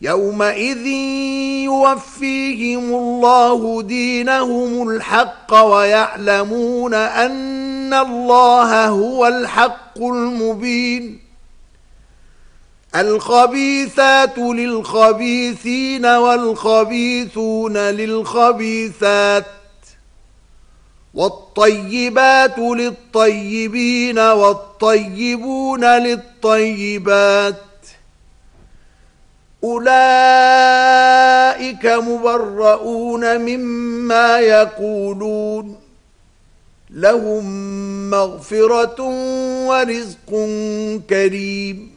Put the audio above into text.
يومئذ يوفيهم الله دينهم الحق ويعلمون أن الله هو الحق المبين. الخبيثات للخبيثين والخبيثون للخبيثات والطيبات للطيبين والطيبون للطيبات أولئك مبرؤون مما يقولون لهم مغفرة ورزق كريم.